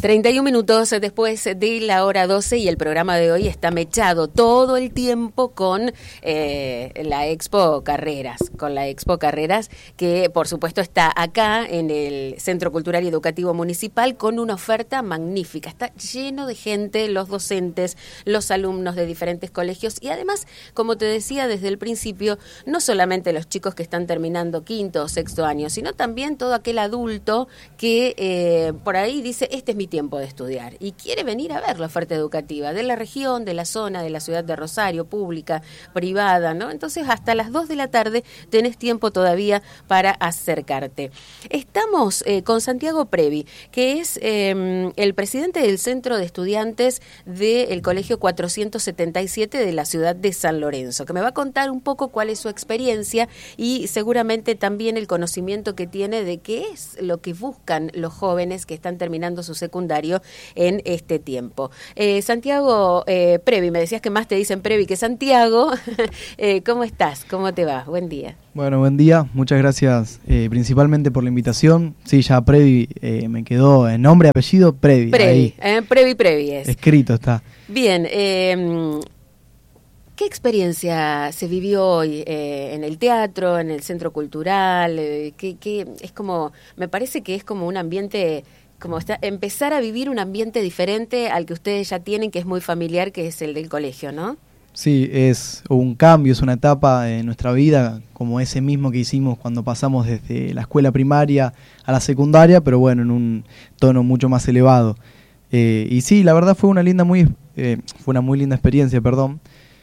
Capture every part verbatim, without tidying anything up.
treinta y un minutos después de la hora doce y el programa de hoy está mechado todo el tiempo con eh, la Expo Carreras, con la Expo Carreras que por supuesto está acá en el Centro Cultural y Educativo Municipal con una oferta magnífica. Está lleno de gente, los docentes, los alumnos de diferentes colegios y además, como te decía desde el principio, no solamente los chicos que están terminando quinto o sexto año, sino también todo aquel adulto que eh, por ahí dice, este es mi tiempo de estudiar y quiere venir a ver la oferta educativa de la región, de la zona, de la ciudad de Rosario, pública, privada, ¿no? Entonces hasta las dos de la tarde tenés tiempo todavía para acercarte. Estamos eh, con Santiago Previ, que es eh, el presidente del Centro de Estudiantes del Colegio cuatrocientos setenta y siete de la ciudad de San Lorenzo, que me va a contar un poco cuál es su experiencia y seguramente también el conocimiento que tiene de qué es lo que buscan los jóvenes que están terminando su secundario en este tiempo. Eh, Santiago eh, Previ, me decías que más te dicen Previ que Santiago. eh, ¿Cómo estás? ¿Cómo te va? Buen día. Bueno, buen día. Muchas gracias eh, principalmente por la invitación. Sí, ya Previ eh, me quedó en nombre y apellido Previ. Previ, eh, Previ Previ es. Escrito está. Bien, eh, ¿qué experiencia se vivió hoy eh, en el teatro, en el centro cultural? Eh, ¿qué, qué, es como, me parece que es como un ambiente, como está, empezar a vivir un ambiente diferente al que ustedes ya tienen, que es muy familiar, que es el del colegio, ¿no? Sí, es un cambio, es una etapa en nuestra vida, como ese mismo que hicimos cuando pasamos desde la escuela primaria a la secundaria, pero bueno, en un tono mucho más elevado. Eh, y sí, la verdad fue una linda, muy, eh, fue una muy linda experiencia, perdón,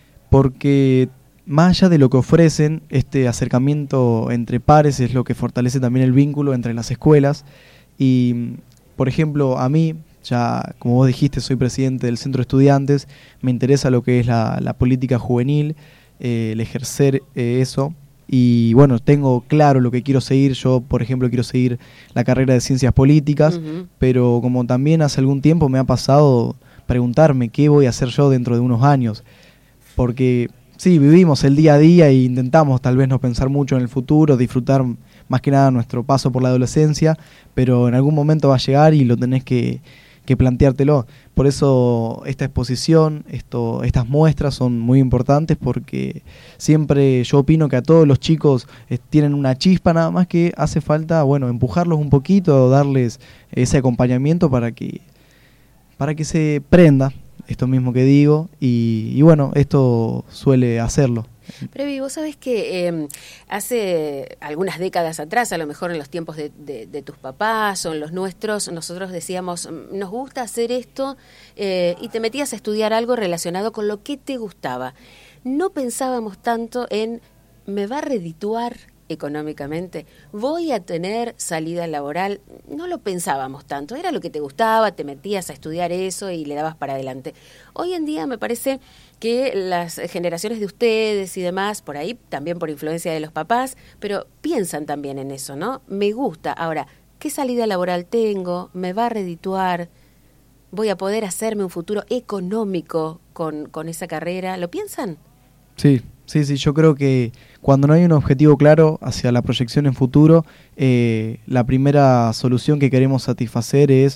porque más allá de lo que ofrecen, este acercamiento entre pares es lo que fortalece también el vínculo entre las escuelas. Y, por ejemplo, a mí, ya como vos dijiste, soy presidente del Centro de Estudiantes, me interesa lo que es la, la política juvenil, eh, el ejercer eh, eso. Y bueno, tengo claro lo que quiero seguir. Yo, por ejemplo, quiero seguir la carrera de Ciencias Políticas, uh-huh. Pero como también hace algún tiempo me ha pasado preguntarme qué voy a hacer yo dentro de unos años. Porque sí, vivimos el día a día e intentamos tal vez no pensar mucho en el futuro, disfrutar más que nada nuestro paso por la adolescencia, pero en algún momento va a llegar y lo tenés que, que planteártelo. Por eso esta exposición, esto, estas muestras son muy importantes porque siempre yo opino que a todos los chicos eh, tienen una chispa, nada más que hace falta, bueno, empujarlos un poquito, darles ese acompañamiento para que, para que se prenda. Esto mismo que digo, y, y bueno, esto suele hacerlo. Previ, vos sabés que eh, hace algunas décadas atrás, a lo mejor en los tiempos de, de, de tus papás o en los nuestros, nosotros decíamos, nos gusta hacer esto, eh, y te metías a estudiar algo relacionado con lo que te gustaba. No pensábamos tanto en, ¿me va a redituar económicamente? ¿Voy a tener salida laboral? No lo pensábamos tanto, era lo que te gustaba, te metías a estudiar eso y le dabas para adelante. Hoy en día me parece que las generaciones de ustedes y demás, por ahí también por influencia de los papás, pero piensan también en eso, ¿no? Me gusta. Ahora, ¿qué salida laboral tengo? ¿Me va a redituar? ¿Voy a poder hacerme un futuro económico con, con esa carrera? ¿Lo piensan? Sí, sí, sí, yo creo que cuando no hay un objetivo claro hacia la proyección en futuro, eh, la primera solución que queremos satisfacer es,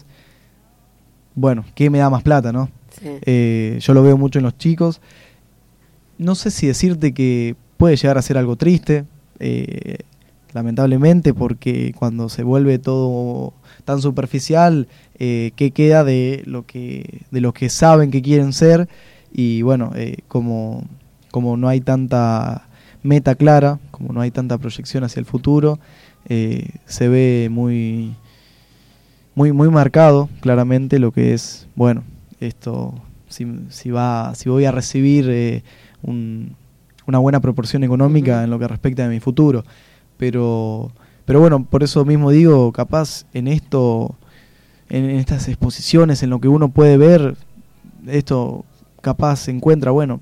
bueno, ¿qué me da más plata, no? Sí. Eh, yo lo veo mucho en los chicos. No sé si decirte que puede llegar a ser algo triste, eh, lamentablemente, porque cuando se vuelve todo tan superficial, eh, ¿qué queda de lo que, de los que saben que quieren ser? Y bueno, eh, como... como no hay tanta meta clara, como no hay tanta proyección hacia el futuro, eh, se ve muy, muy, muy marcado claramente lo que es, bueno, esto, si, si, va, si voy a recibir eh, un, una buena proporción económica uh-huh. en lo que respecta a mi futuro. Pero, pero bueno, por eso mismo digo, capaz en esto, en, en estas exposiciones, en lo que uno puede ver, esto capaz se encuentra, bueno,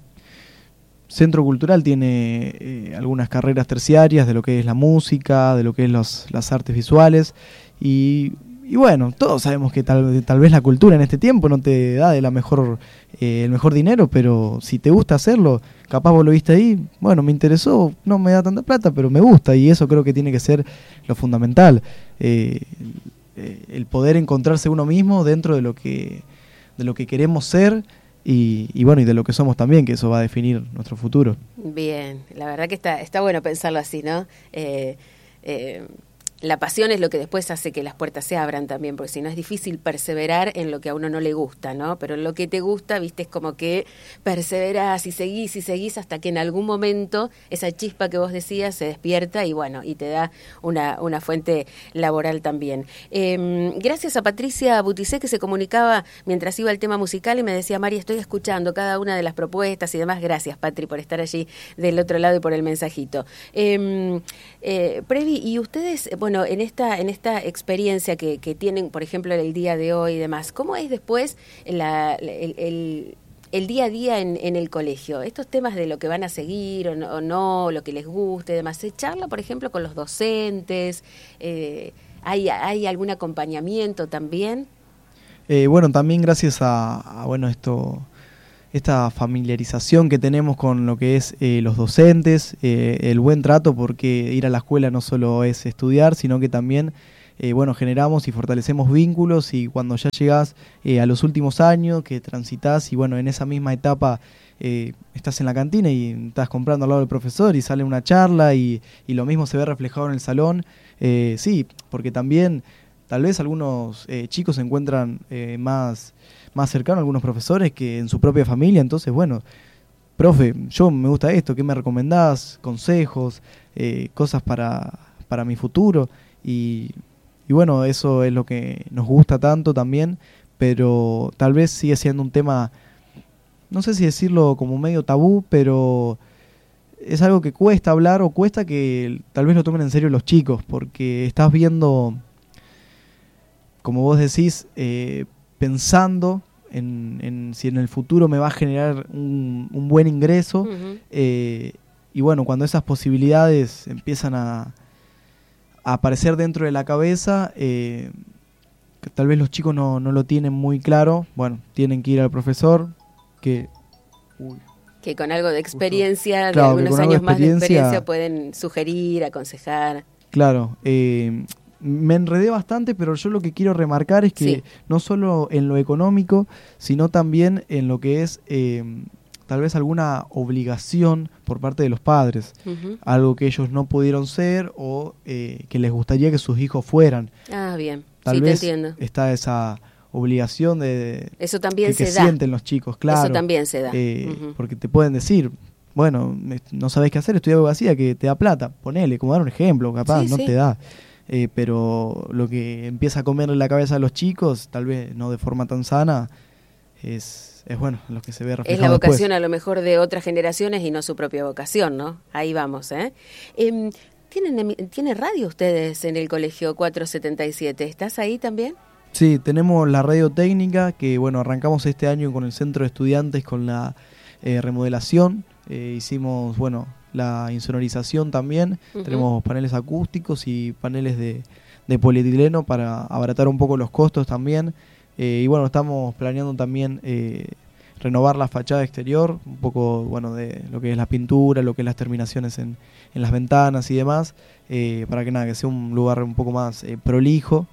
Centro Cultural tiene eh, algunas carreras terciarias de lo que es la música, de lo que es los, las artes visuales y, y bueno, todos sabemos que tal, tal vez la cultura en este tiempo no te da de la mejor, eh, el mejor dinero, pero si te gusta hacerlo, capaz vos lo viste ahí, bueno, me interesó, no me da tanta plata, pero me gusta y eso creo que tiene que ser lo fundamental. Eh, eh, el poder encontrarse uno mismo dentro de lo que, de lo que queremos ser y, y bueno, y de lo que somos también, que eso va a definir nuestro futuro. Bien, la verdad que está, está bueno pensarlo así, ¿no? Eh, eh, La pasión es lo que después hace que las puertas se abran también, porque si no es difícil perseverar en lo que a uno no le gusta, ¿no? Pero en lo que te gusta, viste, es como que perseverás y seguís y seguís hasta que en algún momento esa chispa que vos decías se despierta y bueno, y te da una, una fuente laboral también. Eh, gracias a Patricia Buticé, que se comunicaba mientras iba el tema musical y me decía, Mari, estoy escuchando cada una de las propuestas y demás. Gracias, Patri, por estar allí del otro lado y por el mensajito. Eh, eh, Previ, y ustedes, bueno, Bueno, en esta en esta experiencia que, que tienen, por ejemplo, el día de hoy y demás, ¿cómo es después la, el, el, el día a día en, en el colegio? Estos temas de lo que van a seguir o no, o no lo que les guste y demás, ¿se charla, por ejemplo, con los docentes? Eh, ¿hay, ¿Hay algún acompañamiento también? Eh, bueno, también gracias a, a bueno esto... esta familiarización que tenemos con lo que es eh, los docentes, eh, el buen trato, porque ir a la escuela no solo es estudiar, sino que también eh, bueno, generamos y fortalecemos vínculos, y cuando ya llegás eh, a los últimos años, que transitas y bueno, en esa misma etapa eh, estás en la cantina y estás comprando al lado del profesor y sale una charla y, y lo mismo se ve reflejado en el salón, eh, sí, porque también tal vez algunos eh, chicos se encuentran eh, más... más cercano a algunos profesores que en su propia familia, entonces bueno, profe, yo me gusta esto, ¿qué me recomendás? Consejos, eh, cosas para, para mi futuro, y, y bueno, eso es lo que nos gusta tanto también, pero tal vez sigue siendo un tema, no sé si decirlo como medio tabú, pero es algo que cuesta hablar o cuesta que tal vez lo tomen en serio los chicos, porque estás viendo, como vos decís, eh, pensando en, en si en el futuro me va a generar un, un buen ingreso, uh-huh. eh, y bueno, cuando esas posibilidades empiezan a, a aparecer dentro de la cabeza, eh, que tal vez los chicos no, no lo tienen muy claro, bueno, tienen que ir al profesor, que... Uy. Que con algo de experiencia, Justo, claro, de algunos años más de experiencia, pueden sugerir, aconsejar. Claro, eh... me enredé bastante, pero yo lo que quiero remarcar es que sí. no solo en lo económico, sino también en lo que es eh, tal vez alguna obligación por parte de los padres, uh-huh. algo que ellos no pudieron ser o eh, que les gustaría que sus hijos fueran. Ah, bien, tal sí, vez te entiendo. Está esa obligación de eso también que, se que da. sienten los chicos, claro. Eso también se da. Eh, uh-huh. Porque te pueden decir, bueno, no sabés qué hacer, estudia abogacía, que te da plata, ponele, como dar un ejemplo, capaz, sí, no sí. te da. Eh, pero lo que empieza a comer en la cabeza a los chicos, tal vez no de forma tan sana, es, es bueno, lo que se ve reflejado. Es la vocación después. A lo mejor de otras generaciones y no su propia vocación, ¿no? Ahí vamos, ¿eh? eh ¿tienen, ¿Tienen radio ustedes en el colegio cuatrocientos setenta y siete? ¿Estás ahí también? Sí, tenemos la radio técnica, que bueno, arrancamos este año con el centro de estudiantes, con la eh, remodelación, eh, hicimos, bueno, la insonorización también, uh-huh. tenemos paneles acústicos y paneles de, de polietileno para abaratar un poco los costos también, eh, y bueno, estamos planeando también eh, renovar la fachada exterior, un poco, bueno, de lo que es la pintura, lo que es las terminaciones en, en las ventanas y demás, eh, para que nada, que sea un lugar un poco más eh, prolijo.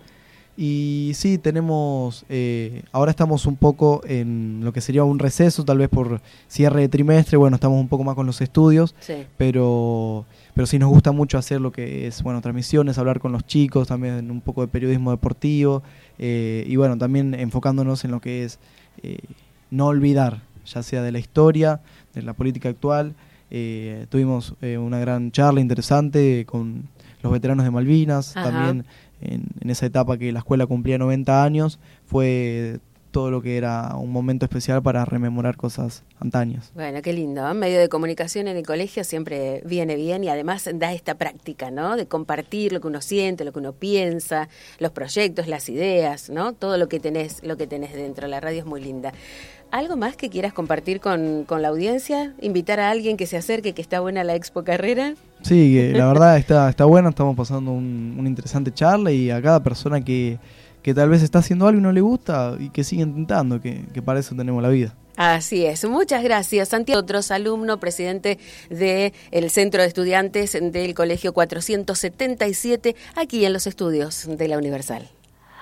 Y sí, tenemos, eh, ahora estamos un poco en lo que sería un receso, tal vez por cierre de trimestre, bueno, estamos un poco más con los estudios, sí. pero pero sí nos gusta mucho hacer lo que es, bueno, transmisiones, hablar con los chicos, también un poco de periodismo deportivo, eh, y bueno, también enfocándonos en lo que es eh, no olvidar, ya sea de la historia, de la política actual. Eh, tuvimos eh, una gran charla interesante con los veteranos de Malvinas, Ajá. también en, en esa etapa que la escuela cumplía noventa años, fue todo lo que era un momento especial para rememorar cosas antañas. Bueno, qué lindo, ¿eh? Medio de comunicación en el colegio siempre viene bien y además da esta práctica, ¿no? De compartir lo que uno siente, lo que uno piensa, los proyectos, las ideas, ¿no? Todo lo que tenés, lo que tenés dentro. La radio es muy linda. ¿Algo más que quieras compartir con, con la audiencia? ¿Invitar a alguien que se acerque, que está buena la Expo Carrera? Sí, que la verdad está, está buena, estamos pasando un, una interesante charla, y a cada persona que, que tal vez está haciendo algo y no le gusta, y que sigue intentando, que, que para eso tenemos la vida. Así es, muchas gracias. Santiago, otros alumno, presidente del Centro de Estudiantes del Colegio cuatrocientos setenta y siete, aquí en los estudios de la Universal.